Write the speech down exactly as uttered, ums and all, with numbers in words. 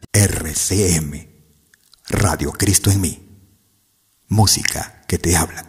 R C M, Radio Cristo en mí. Música que te habla.